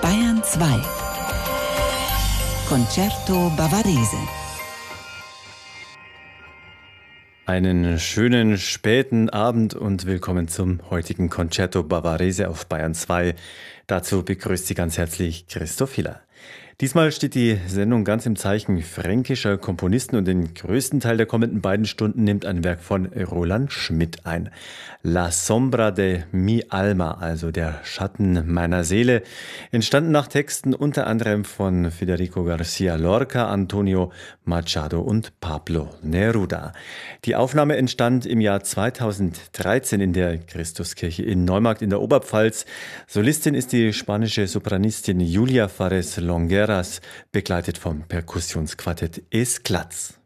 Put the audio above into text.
Bayern 2. Concerto Bavarese. Einen schönen späten Abend und willkommen zum heutigen Concerto Bavarese auf Bayern 2. Dazu begrüßt Sie ganz herzlich Christoph Hiller. Diesmal steht die Sendung ganz im Zeichen fränkischer Komponisten und den größten Teil der kommenden beiden Stunden nimmt ein Werk von Roland Schmidt ein. La Sombra de mi alma, also der Schatten meiner Seele, entstanden nach Texten unter anderem von Federico García Lorca, Antonio Machado und Pablo Neruda. Die Aufnahme entstand im Jahr 2013 in der Christuskirche in Neumarkt in der Oberpfalz. Solistin ist die spanische Sopranistin Julia Fares Longueras, begleitet vom Perkussionsquartett Esclats.